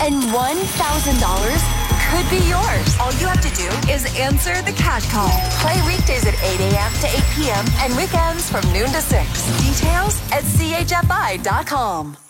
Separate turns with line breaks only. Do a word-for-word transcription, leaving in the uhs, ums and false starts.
and one thousand dollars could be yours. All you have to do is answer the cat call. Play weekdays at eight a.m. to eight p.m. and weekends from noon to six. Details at C H F I dot com.